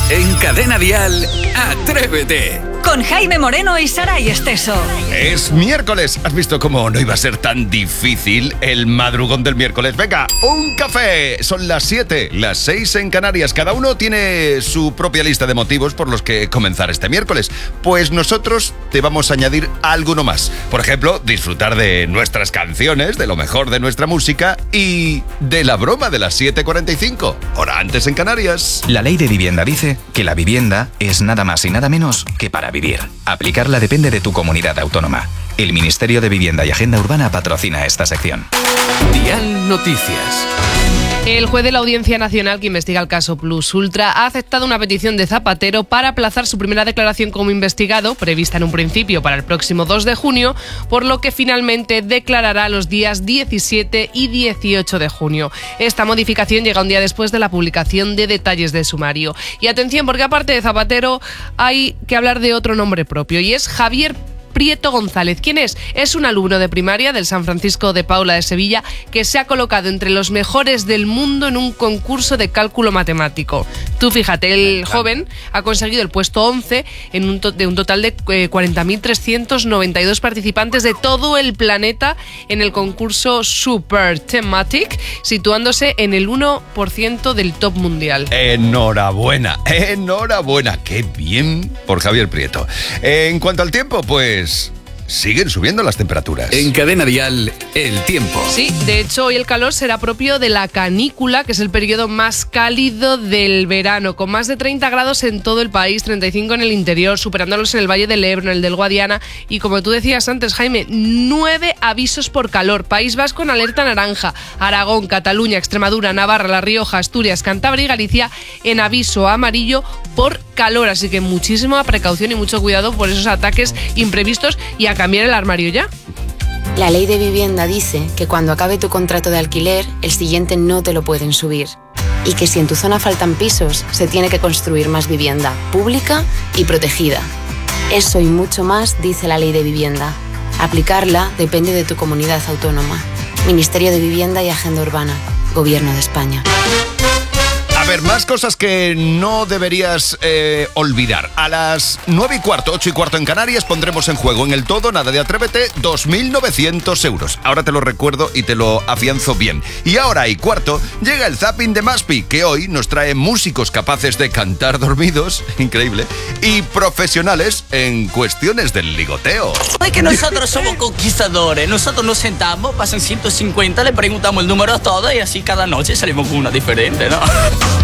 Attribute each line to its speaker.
Speaker 1: En Cadena Dial, Atrévete.
Speaker 2: Con Jaime Moreno y Saray Esteso.
Speaker 3: Es miércoles. ¿Has visto cómo no iba a ser tan difícil el madrugón del miércoles? Venga, un café. Son las 7, las 6 en Canarias. Cada uno tiene su propia lista de motivos por los que comenzar este miércoles. Pues nosotros te vamos a añadir alguno más. Por ejemplo, disfrutar de nuestras canciones, de lo mejor de nuestra música y de la broma de las 7:45. Hora antes en Canarias.
Speaker 4: La ley de vivienda dice que la vivienda es nada más y nada menos que para vivir. Aplicarla depende de tu comunidad autónoma. El Ministerio de Vivienda y Agenda Urbana patrocina esta sección.
Speaker 1: Dial Noticias.
Speaker 5: El juez de la Audiencia Nacional que investiga el caso Plus Ultra ha aceptado una petición de Zapatero para aplazar su primera declaración como investigado, prevista en un principio para el próximo 2 de junio, por lo que finalmente declarará los días 17 y 18 de junio. Esta modificación llega un día después de la publicación de detalles del sumario. Y atención, porque aparte de Zapatero hay que hablar de otro nombre propio, y es Javier Prieto González. ¿Quién es? Es un alumno de primaria del San Francisco de Paula de Sevilla que se ha colocado entre los mejores del mundo en un concurso de cálculo matemático. Tú fíjate, el joven ha conseguido el puesto 11 de un total de 40.392 participantes de todo el planeta en el concurso Super Thematic, situándose en el 1% del top mundial.
Speaker 3: Enhorabuena, enhorabuena. Qué bien por Javier Prieto. En cuanto al tiempo, pues siguen subiendo las temperaturas.
Speaker 1: En Cadena Dial, el tiempo.
Speaker 5: Sí, de hecho hoy el calor será propio de la canícula, que es el periodo más cálido del verano, con más de 30 grados en todo el país, 35 en el interior, superándolos en el Valle del Ebro, en el del Guadiana, y como tú decías antes, Jaime, 9 avisos por calor. País Vasco en alerta naranja, Aragón, Cataluña, Extremadura, Navarra, La Rioja, Asturias, Cantabria y Galicia en aviso amarillo por calor, así que muchísima precaución y mucho cuidado por esos ataques imprevistos y a cambiar el armario ya.
Speaker 6: La ley de vivienda dice que cuando acabe tu contrato de alquiler, el siguiente no te lo pueden subir. Y que si en tu zona faltan pisos, se tiene que construir más vivienda, pública y protegida. Eso y mucho más dice la ley de vivienda. Aplicarla depende de tu comunidad autónoma. Ministerio de Vivienda y Agenda Urbana. Gobierno de España.
Speaker 3: A ver, más cosas que no deberías olvidar. A las 9:15, 8:15 en Canarias pondremos en juego en el todo, nada de Atrévete, 2.900 euros. Ahora te lo recuerdo y te lo afianzo bien. Y ahora y cuarto llega el Zapping de Maspi, que hoy nos trae músicos capaces de cantar dormidos, increíble, y profesionales en cuestiones del ligoteo.
Speaker 7: Es que nosotros somos conquistadores. Nosotros nos sentamos, pasan 150, le preguntamos el número a todos y así cada noche salimos con una diferente, ¿no?